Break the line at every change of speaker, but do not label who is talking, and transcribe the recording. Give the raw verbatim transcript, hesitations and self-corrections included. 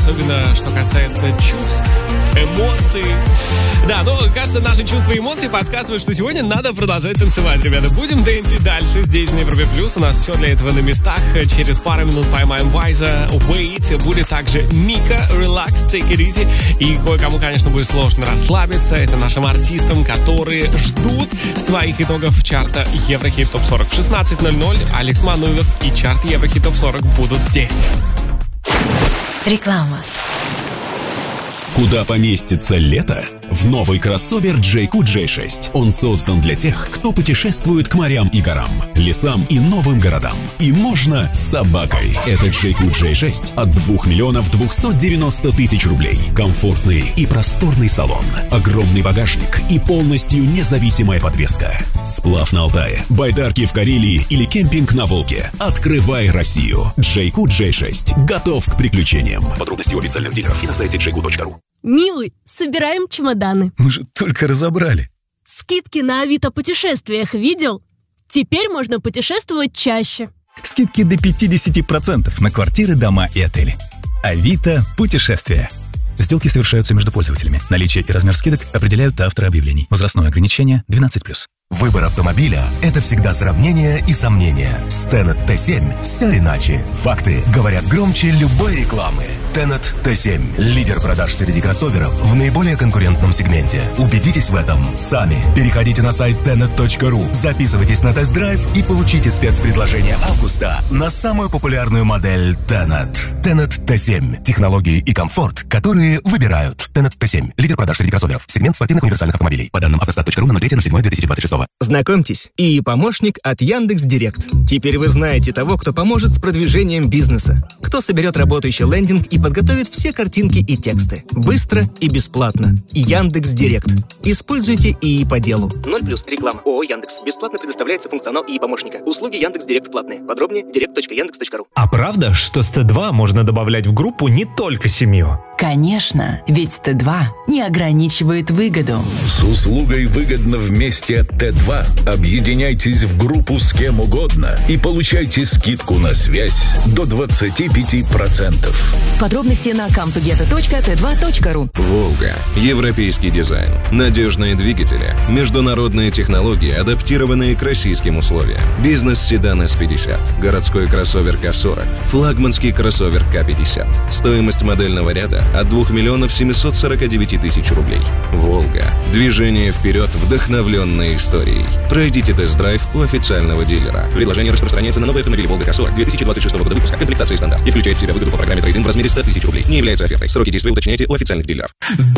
особенно что касается чувств, эмоций. Да, ну, кажется, наши чувства и эмоции подсказывают, что сегодня надо продолжать танцевать, ребята. Будем дэнсить дальше здесь на Европе Плюс. У нас все для этого на местах. Через пару минут поймаем Вайза, Wait. Будет также Мика, Relax, Take It Easy. И кое-кому, конечно, будет сложно расслабиться. Это нашим артистам, которые ждут своих итогов чарта Еврохит Топ сорок. В шестнадцать ноль ноль Алекс Мануилов и чарт Еврохит Топ сорок будут здесь.
Реклама.
Куда поместится лето? В новый кроссовер джей кью джей шесть. Он создан для тех, кто путешествует к морям и горам, лесам и новым городам. И можно с собакой. Это джей кью джей шесть от двух миллионов двухсот девяноста тысяч рублей. Комфортный и просторный салон, огромный багажник и полностью независимая подвеска. Сплав на Алтае, байдарки в Карелии или кемпинг на Волге. Открывай Россию. джей кью джей шесть. Готов к приключениям. Подробности у официальных дилеров и на сайте джей кью точка ру.
Милый, собираем чемоданы.
Мы же только разобрали.
Скидки на Авито путешествиях видел? Теперь можно путешествовать чаще.
Скидки до пятьдесят процентов на квартиры, дома и отели. Авито путешествия. Сделки совершаются между пользователями. Наличие и размер скидок определяют авторы объявлений. Возрастное ограничение двенадцать плюс.
Выбор автомобиля – это всегда сравнение и сомнения. С Tenet ти семь все иначе. Факты говорят громче любой рекламы. Tenet ти семь – лидер продаж среди кроссоверов в наиболее конкурентном сегменте. Убедитесь в этом сами. Переходите на сайт тенет точка ру, записывайтесь на тест-драйв и получите спецпредложение августа на самую популярную модель Tenet. Tenet ти семь – технологии и комфорт, которые выбирают. Tenet ти семь – лидер продаж среди кроссоверов. Сегмент спортивных универсальных автомобилей. По данным автостат точка ру на ноль третье ноль седьмое две тысячи двадцать шестого.
Знакомьтесь, и помощник от Яндекс.Директ. Теперь вы знаете того, кто поможет с продвижением бизнеса, кто соберет работающий лендинг и подготовит все картинки и тексты. Быстро и бесплатно. Яндекс.Директ. Используйте ИИ по делу.
ноль плюс реклама. ООО Яндекс. Бесплатно предоставляется функционал ИИ помощника. Услуги Яндекс.Директ платные. Подробнее директ точка яндекс точка ру.
А правда, что с Т два можно добавлять в группу не только семью?
Конечно, ведь Т два не ограничивает выгоду.
С услугой «Выгодно вместе» от Т два объединяйтесь в группу с кем угодно и получайте скидку на связь до двадцать пять процентов.
Подробности на кам тугета точка тэ два точка ру.
«Волга». Европейский дизайн. Надежные двигатели. Международные технологии, адаптированные к российским условиям. Бизнес-седан эс пятьдесят. Городской кроссовер К сорок. Флагманский кроссовер К пятьдесят. Стоимость модельного ряда от двух миллионов семьсот сорок девять тысяч рублей. «Волга». Движение вперед, вдохновленное историей. Пройдите тест-драйв у официального дилера. Предложение распространяется на новые автомобили «Волга К сорок» две тысячи двадцать шестого года выпуска. Комплектация стандарт. И включает в себя выгоду по программе трейд-ин в размере сто тысяч рублей. Не является офертой. Сроки действия уточняйте у официальных дилеров.